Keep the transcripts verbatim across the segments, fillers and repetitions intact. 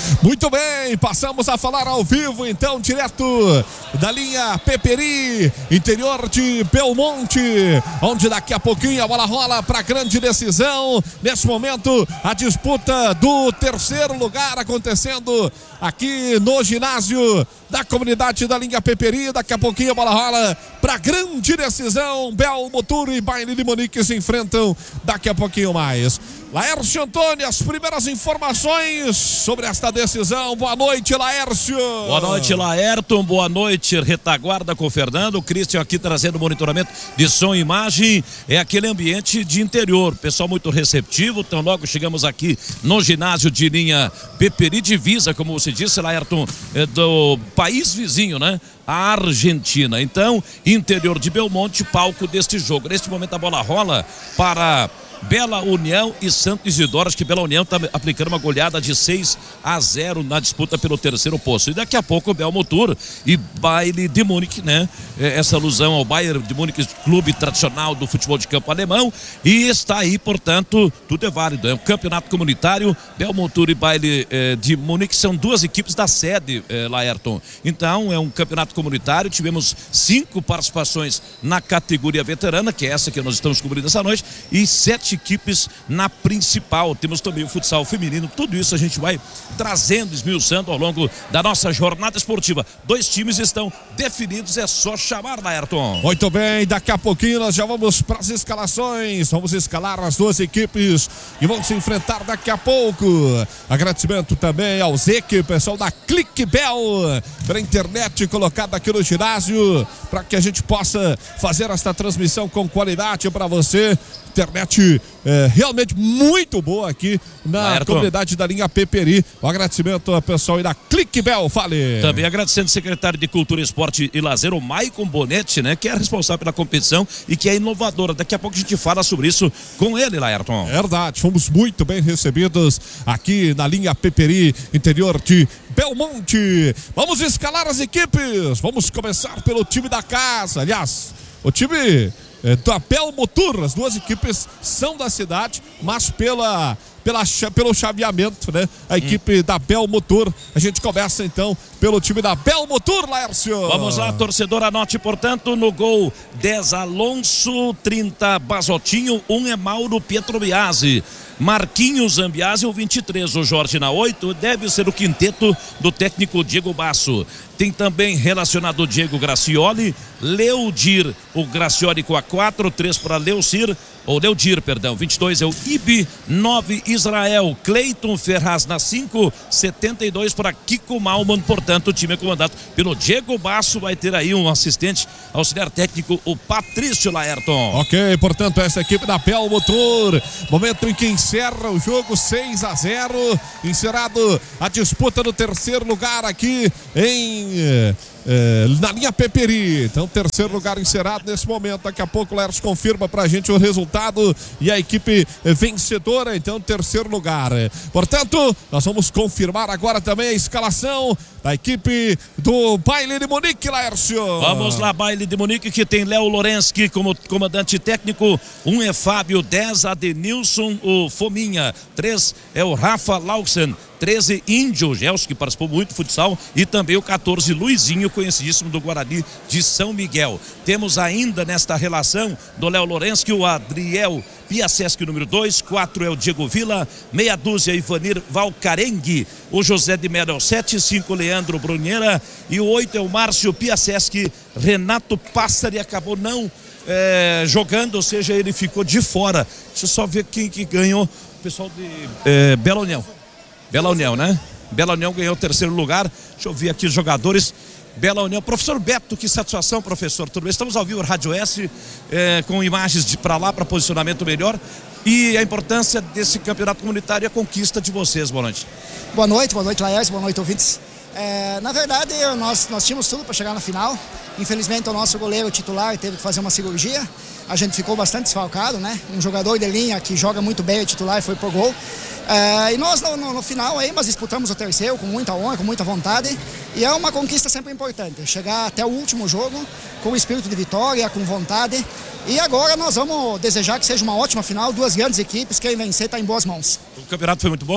Muito bem, passamos a falar ao vivo, então, direto da linha Peperi, interior de Belmonte, onde daqui a pouquinho a bola rola para grande decisão. Nesse momento, a disputa do terceiro lugar acontecendo aqui no ginásio da comunidade da linha Peperi. Daqui a pouquinho a bola rola para grande decisão. Belmoturo e Baile de Munique se enfrentam daqui a pouquinho mais. Laércio Antônio, as primeiras informações sobre esta decisão. Boa noite, Laércio. Boa noite, Laerton. Boa noite, retaguarda com o Fernando. O Christian aqui trazendo monitoramento de som e imagem. É aquele ambiente de interior. Pessoal muito receptivo. Então logo chegamos aqui no ginásio de linha Peperi, divisa, como você disse, Laerton, é do país vizinho, né? A Argentina. Então, interior de Belmonte, palco deste jogo. Neste momento a bola rola para Bela União e Santo Isidoro. Acho que Bela União está aplicando uma goleada de seis a zero na disputa pelo terceiro posto. E daqui a pouco o Belmoturo e Baile de Munique, né? Essa alusão ao Bayern de Munique, clube tradicional do futebol de campo alemão. E está aí, portanto, tudo é válido. É um campeonato comunitário. Belmoturo e Baile eh, de Munique são duas equipes da sede, eh, Laerton. Então, é um campeonato comunitário. Tivemos cinco participações na categoria veterana, que é essa que nós estamos cobrindo essa noite, e sete equipes na principal. Temos também o futsal feminino. Tudo isso a gente vai trazendo, esmiuçando ao longo da nossa jornada esportiva. Dois times estão definidos, é só chamar, Laerton. Muito bem, daqui a pouquinho nós já vamos para as escalações. Vamos escalar as duas equipes e vão se enfrentar daqui a pouco. Agradecimento também ao Zeke, pessoal da Clickbell, pela internet colocada aqui no ginásio, para que a gente possa fazer esta transmissão com qualidade para você. Internet é, realmente muito boa aqui na Laerton, comunidade da linha Peperi. Um agradecimento ao pessoal aí da Clickbell, fale. Também agradecendo o secretário de Cultura, Esporte e Lazer, o Maicon Bonetti, né, que é responsável pela competição e que é inovadora. Daqui a pouco a gente fala sobre isso com ele, Laerton. Verdade, fomos muito bem recebidos aqui na linha Peperi, interior de Belmonte. Vamos escalar as equipes. Vamos começar pelo time da casa. Aliás, o time É, da Belmoturo. As duas equipes são da cidade, mas pela, pela, pelo chaveamento, né? A equipe hum. da Belmoturo. A gente começa então pelo time da Belmoturo, Laércio. Vamos lá, torcedor, anote, portanto, no gol dez Alonso, trinta Basotinho, um é Mauro Pietro Biasi. Marquinhos Zambiasi, o vinte e três, o Jorge na oito, deve ser o quinteto do técnico Diego Basso. Tem também relacionado o Diego Gracioli, Leudir, o Gracioli com a quatro, três para Leucir, ou Leudir, perdão, vinte e dois é o Ibi, nove Israel, Cleiton Ferraz na cinco, setenta e dois para Kiko Malman. Portanto, o time é comandado pelo Diego Basso. Vai ter aí um assistente auxiliar técnico, o Patrício Laerton. Ok, portanto, essa equipe da Belmoturo, momento em que encerra o jogo, seis a zero, encerrado a disputa do terceiro lugar aqui em É, na linha Peperi. Então, terceiro lugar encerrado nesse momento. Daqui a pouco o Laércio confirma pra gente o resultado e a equipe vencedora, então, terceiro lugar. Portanto, nós vamos confirmar agora também a escalação da equipe do Baile de Munique, Laércio. Vamos lá, Baile de Munique, que tem Léo Lorensky como comandante técnico, um é Fábio, dez Adenilson, o Fominha, três é o Rafa Lausen, treze Índio Gelson, que participou muito do futsal, e também o quatorze Luizinho, conhecidíssimo do Guarani de São Miguel. Temos ainda nesta relação do Léo Lorensky o Adriel Piaseschi, número dois, quatro é o Diego Vila, meia dúzia Ivanir Valcarengue, o José de Melo é o sete, cinco Leandro Brunheira e o oito é o Márcio Piaseschi. Renato Passari acabou não é, jogando, ou seja, ele ficou de fora. Deixa eu só ver quem que ganhou. O pessoal de é, Bela União. Bela União, né? Bela União ganhou o terceiro lugar. Deixa eu ver aqui os jogadores. Bela União. Professor Beto, que satisfação, professor. Tudo bem? Estamos ao vivo, Rádio S, é, com imagens de para lá, para posicionamento melhor. E a importância desse campeonato comunitário e a conquista de vocês. Boa noite. Boa noite, boa noite, Laércio, boa noite, ouvintes. É, na verdade, nós, nós tínhamos tudo para chegar na final. Infelizmente, o nosso goleiro titular teve que fazer uma cirurgia. A gente ficou bastante desfalcado, né? Um jogador de linha que joga muito bem, o titular, foi pro gol. É, e nós no, no, no final aí, nós disputamos o terceiro com muita honra, com muita vontade. E é uma conquista sempre importante, chegar até o último jogo com espírito de vitória, com vontade. E agora nós vamos desejar que seja uma ótima final, duas grandes equipes, quem vencer está em boas mãos. O campeonato foi muito bom?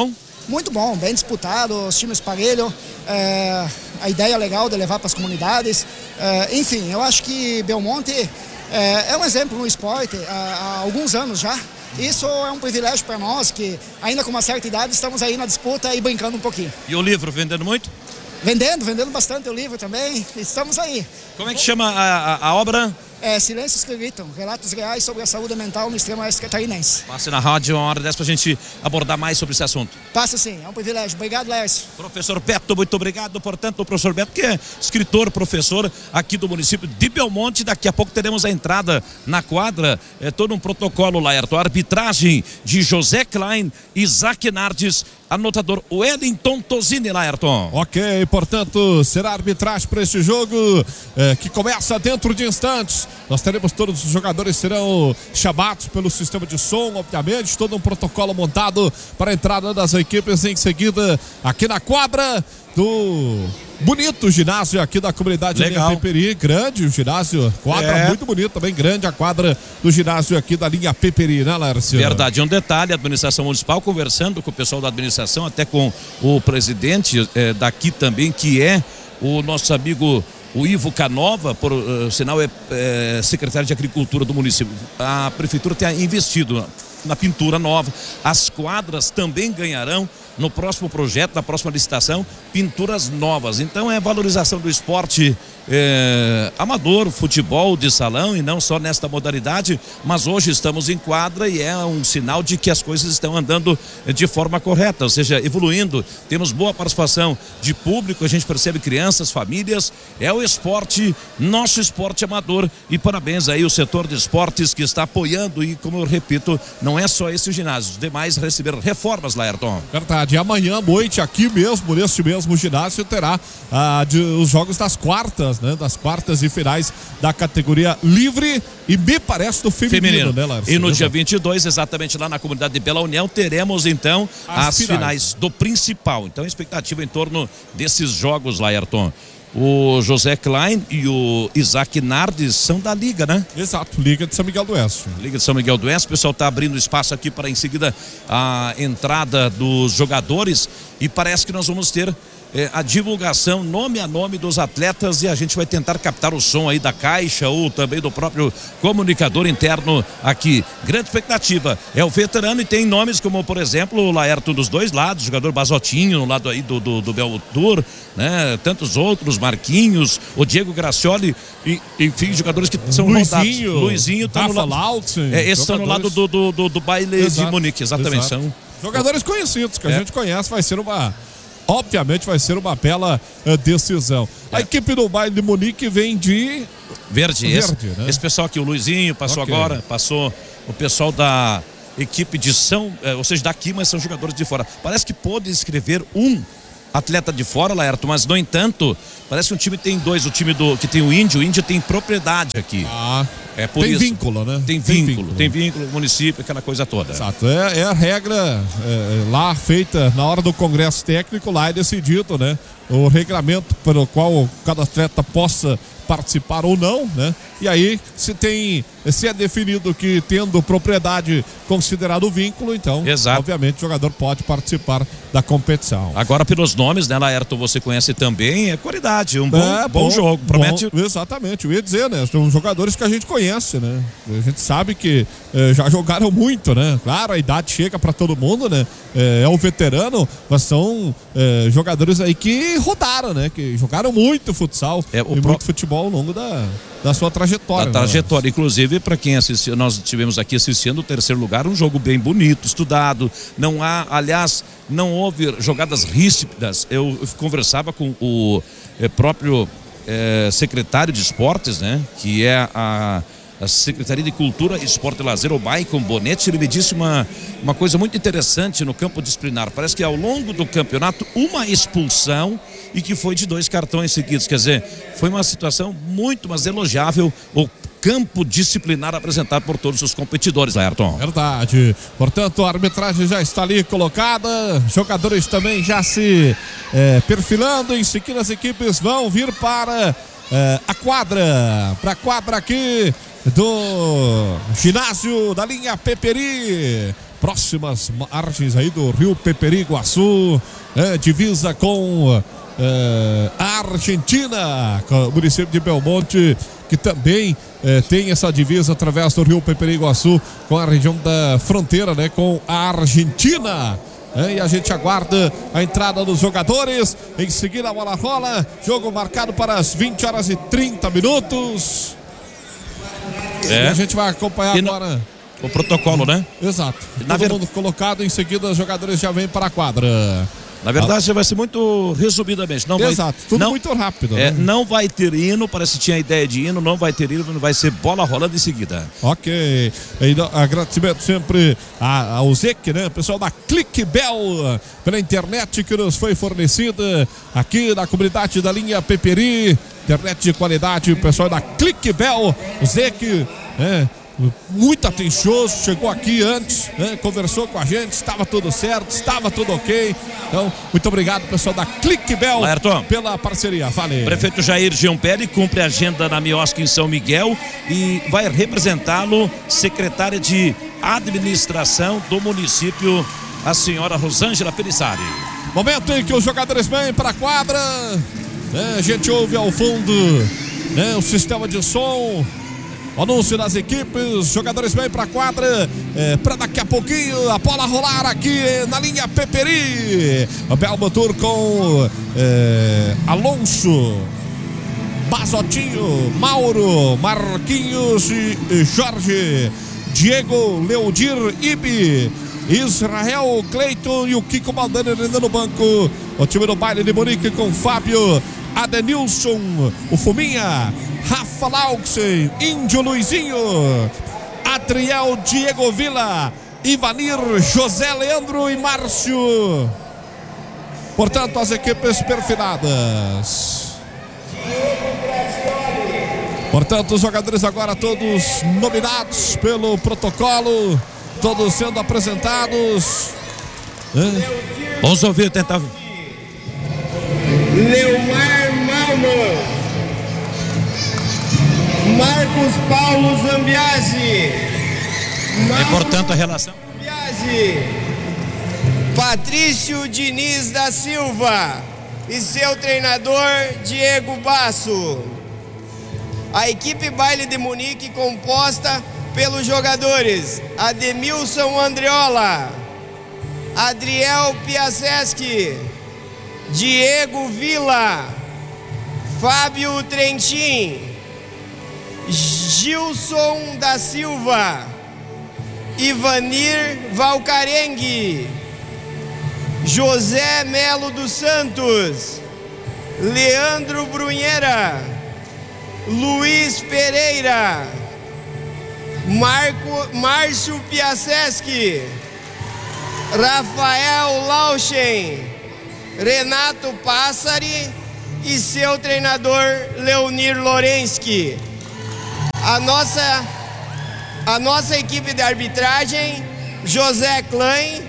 muito bom, bem disputado, os times parelho, é, a ideia legal de levar para as comunidades. É, enfim, eu acho que Belmonte é, é um exemplo no esporte há, há alguns anos já. Isso é um privilégio para nós, que ainda com uma certa idade estamos aí na disputa e brincando um pouquinho. E o livro vendendo muito? Vendendo, vendendo bastante o livro também, estamos aí. Como é que chama a, a, a obra? É Silêncios que Gritam, relatos reais sobre a saúde mental no extremo oeste catarinense. Passe na rádio uma hora dessa pra gente abordar mais sobre esse assunto. Passa sim, é um privilégio. Obrigado, Lércio. Professor Beto, muito obrigado. Portanto, o professor Beto, que é escritor, professor aqui do município de Belmonte. Daqui a pouco teremos a entrada na quadra, é todo um protocolo, Laerto. A arbitragem de José Klein, Isaac Nardes, anotador Wellington Tosini, Laerton. Ok, portanto, será arbitragem para este jogo é, que começa dentro de instantes. Nós teremos todos os jogadores serão chamados pelo sistema de som, obviamente, todo um protocolo montado para a entrada das equipes em seguida aqui na quadra do bonito ginásio aqui da comunidade de linha Peperi, grande o ginásio, quadra é. muito bonita, também grande a quadra do ginásio aqui da linha Peperi, né, Lércio? Verdade, um detalhe, a administração municipal conversando com o pessoal da administração, até com o presidente é, daqui também, que é o nosso amigo o Ivo Canova, por uh, sinal é, é secretário de Agricultura do município. A prefeitura tem investido na pintura nova, as quadras também ganharão no próximo projeto, na próxima licitação, pinturas novas. Então é valorização do esporte é, amador, futebol de salão, e não só nesta modalidade, mas hoje estamos em quadra e é um sinal de que as coisas estão andando de forma correta, ou seja, evoluindo. Temos boa participação de público, a gente percebe crianças, famílias, é o esporte, nosso esporte amador, e parabéns aí o setor de esportes que está apoiando, e como eu repito, não é só esse ginásio, os demais receberam reformas, Laerton. Verdade, amanhã à noite aqui mesmo, neste mesmo ginásio, terá ah, de, os jogos das quartas, né? Das quartas e finais da categoria livre e me parece do feminino, feminino. né, Larissa? E no dia vinte e dois, exatamente lá na comunidade de Bela União, teremos então as, as finais. finais do principal. Então, expectativa em torno desses jogos, Laerton. O José Klein e o Isaac Nardes são da Liga, né? Exato, Liga de São Miguel do Oeste. Liga de São Miguel do Oeste, o pessoal está abrindo espaço aqui para em seguida a entrada dos jogadores, e parece que nós vamos ter É, a divulgação nome a nome dos atletas, e a gente vai tentar captar o som aí da caixa ou também do próprio comunicador interno aqui. Grande expectativa, é o veterano, e tem nomes como, por exemplo, o Laerto dos dois lados, o jogador Basotinho no lado aí do, do, do Beltur, né? Tantos outros, Marquinhos, o Diego Gracioli, e, enfim, jogadores que são Luizinho, rodados. Luizinho tá no lado, Lautzen, é, esses estão no lado do, do, do, do baile Exato. de Munique, exatamente. Exato. São jogadores conhecidos que a é. gente conhece, vai ser uma... Obviamente vai ser uma bela uh, decisão. É. A equipe do baile de Munique vem de Verde. Verde, esse, né? esse pessoal aqui, o Luizinho passou okay. agora, passou o pessoal da equipe de São, eh, ou seja, daqui, mas são jogadores de fora. Parece que pôde escrever um atleta de fora, Laerto, mas no entanto, parece que o time tem dois, o time do que tem o Índio, o Índio tem propriedade aqui. Ah, é por tem isso. vínculo, né? Tem, tem vínculo, vínculo, tem vínculo, município, aquela coisa toda. Exato, é, é a regra é, lá feita na hora do congresso técnico, lá é decidido, né? O regulamento pelo qual cada atleta possa participar ou não, né? E aí, se tem, se é definido que tendo propriedade considerado o vínculo, então, Exato. obviamente, o jogador pode participar da competição. Agora, pelos nomes, né, Laerto, você conhece também, é qualidade, um bom, é, bom, bom jogo, promete. Bom, exatamente, eu ia dizer, né? São jogadores que a gente conhece, né? A gente sabe que eh, já jogaram muito, né? Claro, a idade chega para todo mundo, né? É, é um veterano, mas são eh, jogadores aí que rodaram, né? Que jogaram muito futsal é, o e pro... muito futebol ao longo da, da sua trajetória. Da trajetória, né? Inclusive, para quem assistiu, nós tivemos aqui assistindo o terceiro lugar, um jogo bem bonito, estudado. Não há, aliás, não houve jogadas ríspidas. Eu, eu conversava com o é, próprio é, secretário de esportes, né? Que é a. a Secretaria de Cultura, Esporte e Lazer, o Maicon Bonetti. Ele me disse uma, uma coisa muito interessante no campo disciplinar. Parece que ao longo do campeonato, uma expulsão, e que foi de dois cartões seguidos. Quer dizer, foi uma situação muito, mas elogiável, o campo disciplinar apresentado por todos os competidores, Ayrton. Verdade. Portanto, a arbitragem já está ali colocada, jogadores também já se é, perfilando, em seguida as equipes vão vir para é, a quadra, para a quadra aqui do ginásio da linha Peperi, próximas margens aí do Rio Peperi-Iguaçu, é, divisa com é, a Argentina, com o município de Belmonte, que também é, tem essa divisa através do Rio Peperi-Iguaçu com a região da fronteira, né, com a Argentina. É, e a gente aguarda a entrada dos jogadores. Em seguida a bola rola. Jogo marcado para as vinte horas e trinta minutos. É. E a gente vai acompanhar e agora no, o protocolo, né? Exato. Na Todo ver... mundo colocado. Em seguida os jogadores já vêm para a quadra. Na verdade, ah. vai ser muito resumidamente. Não Exato, vai, tudo não, muito rápido. É, né? Não vai ter hino, parece que tinha ideia de hino, não vai ter hino, vai ser bola rolando em seguida. Ok, e agradecimento sempre ao Z E C, né? O pessoal da ClickBell, pela internet que nos foi fornecida aqui na comunidade da linha Peperi, internet de qualidade, o pessoal da ClickBell, o Z E C, né? Muito atencioso, chegou aqui antes, né? Conversou com a gente, estava tudo certo, estava tudo ok. Então, muito obrigado, pessoal da ClickBell, Laerton, pela parceria. Valeu. Prefeito Jair Giampelli cumpre a agenda na Miosca em São Miguel e vai representá-lo secretária de administração do município, a senhora Rosângela Pelissari. Momento em que os jogadores vêm para a quadra, né? A gente ouve ao fundo, né, o sistema de som. O anúncio das equipes, jogadores vêm para a quadra, é, para daqui a pouquinho a bola rolar aqui na linha Peperi. O Belmotor com é, Alonso, Basotinho, Mauro, Marquinhos e, e Jorge, Diego, Leodir, Ibi, Israel, Cleiton e o Kiko Maldani ainda no banco. O time do baile de Munique com Fábio, Adenilson, o Fuminha, Rafa Lauxen, Índio Luizinho, Adriel, Diego Vila, Ivanir, José Leandro e Márcio. Portanto, as equipes perfiladas. Portanto, os jogadores agora todos nominados pelo protocolo, todos sendo apresentados. É. Vamos ouvir, tentar. Leomar Malmo, Marcos Paulo Zambiasi, É importante a relação. Zambiasi, Patrício Diniz da Silva e seu treinador Diego Basso. A equipe baile de Munique composta pelos jogadores Ademilson Andreola, Adriel Piaseski, Diego Vila, Fábio Trentin, Gilson da Silva, Ivanir Valcarengue, José Melo dos Santos, Leandro Brunheira, Luiz Pereira, Marco, Márcio Piaseski, Rafael Lauchen, Renato Passari e seu treinador Leonir Lorensky. A nossa, a nossa equipe de arbitragem, José Klein,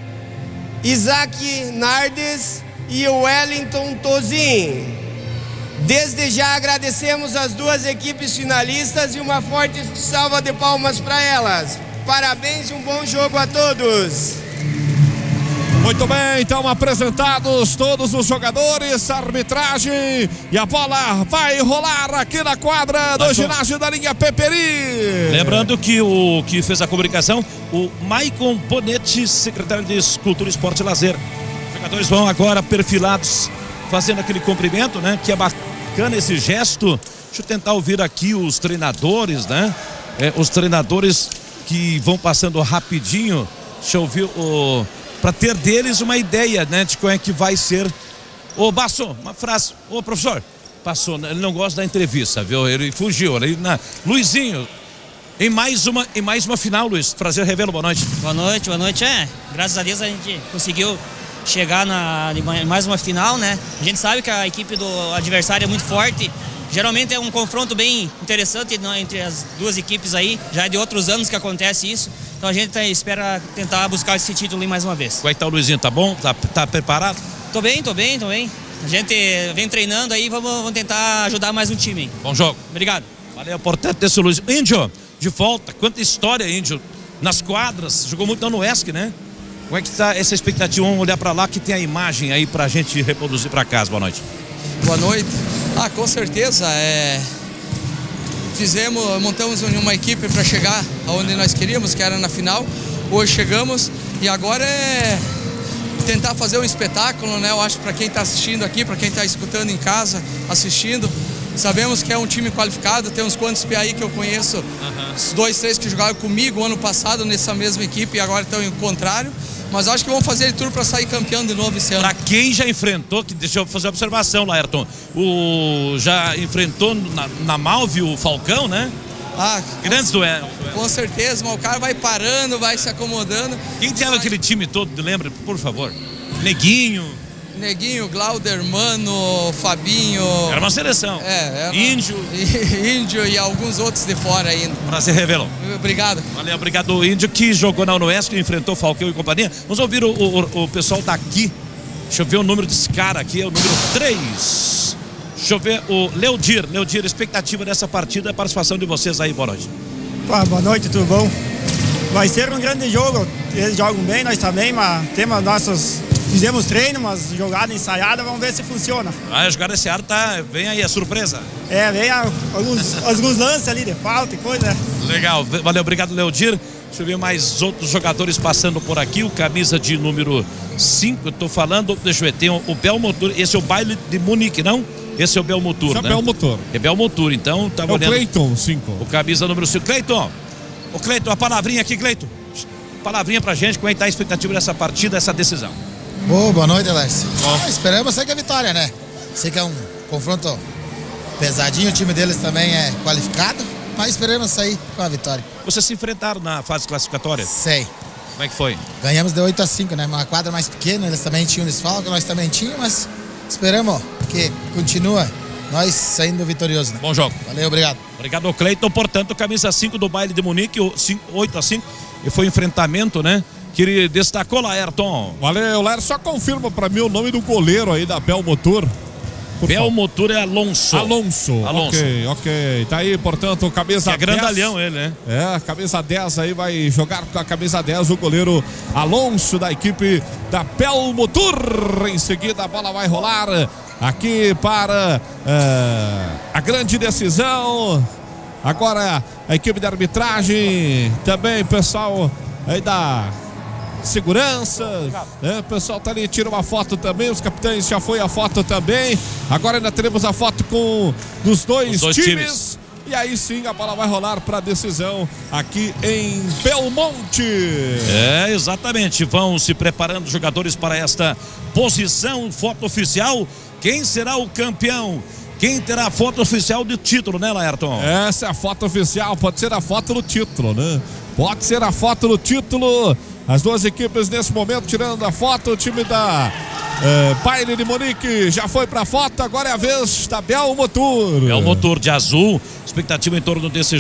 Isaac Nardes e Wellington Tozin. Desde já agradecemos as duas equipes finalistas e uma forte salva de palmas para elas. Parabéns e um bom jogo a todos. Muito bem, então apresentados todos os jogadores, a arbitragem e a bola vai rolar aqui na quadra do ginásio da linha Peperi. Lembrando que o que fez a comunicação, o Maicon Bonetti, secretário de Cultura, Esporte e Lazer. Os jogadores vão agora perfilados, fazendo aquele cumprimento, né? Que é bacana esse gesto. Deixa eu tentar ouvir aqui os treinadores, né? É, os treinadores que vão passando rapidinho. Deixa eu ouvir o... para ter deles uma ideia, né, de como é que vai ser. Ô, Basso, uma frase. Ô, professor, passou, ele não gosta da entrevista, viu? Ele fugiu. Ele, na... Luizinho, em mais uma, em mais uma final, Luiz. Prazer revê-lo, boa noite. Boa noite, boa noite. É, graças a Deus a gente conseguiu chegar na em mais uma final, né? A gente sabe que a equipe do adversário é muito forte. Geralmente é um confronto bem interessante entre as duas equipes aí. Já é de outros anos que acontece isso. Então a gente tá, espera tentar buscar esse título aí mais uma vez. Como é que tá o Luizinho? Tá bom? Tá, tá preparado? Tô bem, tô bem, tô bem. A gente vem treinando aí, vamos, vamos tentar ajudar mais um time. Bom jogo. Obrigado. Valeu, portanto, desse Luizinho. Índio, de volta. Quanta história, Índio. nas quadras, jogou muito no Oeste, né? Como é que tá essa expectativa? Vamos olhar para lá que tem a imagem aí pra gente reproduzir para casa. Boa noite. Boa noite. Ah, com certeza, é... fizemos, montamos uma equipe para chegar aonde nós queríamos, que era na final. Hoje chegamos e agora é tentar fazer um espetáculo, né? Eu acho para quem está assistindo aqui, para quem está escutando em casa, assistindo. Sabemos que é um time qualificado, tem uns quantos P aí que eu conheço, uhum. Os dois, três que jogaram comigo ano passado nessa mesma equipe e agora estão em contrário. Mas acho que vamos fazer de tudo para sair campeão de novo esse ano. Para quem já enfrentou, que deixa eu fazer uma observação, Laerton, o já enfrentou na, na Malve o Falcão, né? Ah, grandes duelos. Com certeza, mas o cara vai parando, vai se acomodando. Quem tinha aquele time todo, lembra, por favor? Neguinho. Neguinho, Glauder, Mano, Fabinho. Era uma seleção. É, era. Índio. Índio e alguns outros de fora ainda. Prazer revelou. Obrigado. Valeu, obrigado. O Índio que jogou na Unoeste, enfrentou Falcão e companhia. Vamos ouvir o, o, o pessoal daqui. Deixa eu ver o número desse cara aqui, é o número três. Deixa eu ver o Leodir. Leodir, expectativa dessa partida, a participação de vocês aí, boa noite. Pô, boa noite, tudo bom? Vai ser um grande jogo, eles jogam bem, nós também, mas temos nossos... Fizemos treino, umas jogadas ensaiadas, vamos ver se funciona. Ah, a jogada desse ar tá... Vem aí, a surpresa. É, vem a, alguns, alguns lances ali de falta e coisa. Legal, valeu, obrigado, Leodir. Deixa eu ver mais outros jogadores passando por aqui. O camisa de número cinco, eu tô falando, deixa eu ver, tem o, o Belmotor, esse é o baile de Munique, não? Esse é o Belmotor, né? É Belmotor. É Belmotor, então tá olhando. É o Cleiton, cinco. O camisa número cinco. Cleiton, o Cleiton, a palavrinha aqui, Cleiton. Palavrinha pra gente, como é que tá a expectativa dessa partida, dessa decisão? Oh, boa noite, Alex. Ah, esperamos sei que é vitória, né? Sei que é um confronto pesadinho, o time deles também é qualificado, mas esperamos sair com a vitória. Vocês se enfrentaram na fase classificatória? Sei. Como é que foi? Ganhamos de oito a cinco, né? Uma quadra mais pequena, eles também tinham desfalque, nós também tínhamos, mas esperamos que continua nós saindo vitoriosos, né? Bom jogo. Valeu, obrigado. Obrigado, Cleiton. Portanto, camisa cinco do baile de Munique, oito a cinco, e foi enfrentamento, né? Que ele destacou, Laerton. Valeu, Laerton. Só confirma pra mim o nome do goleiro aí da Belmotor. Belmotor é Alonso. Alonso. Alonso. Ok, ok. Tá aí, portanto, camisa que é dez. grandalhão ele, né? É, camisa dez aí vai jogar com a camisa dez o goleiro Alonso da equipe da Belmotor. Em seguida a bola vai rolar aqui para uh, a grande decisão. Agora a equipe de arbitragem, também pessoal aí da segurança, né? O pessoal tá ali, tira uma foto também, os capitães já foi a foto também. Agora ainda teremos a foto com dos dois, dois times. times. E aí sim a bola vai rolar para a decisão aqui em Belmonte. É, exatamente. Vão se preparando os jogadores para esta posição. Foto oficial. Quem será o campeão? Quem terá a foto oficial do título, né, Laerton? Essa é a foto oficial, pode ser a foto do título, né? Pode ser a foto do título. As duas equipes nesse momento tirando a foto. O time da é, Baile de Munique já foi pra foto. Agora é a vez da Belmotor. Belmotor de azul. Expectativa em torno desse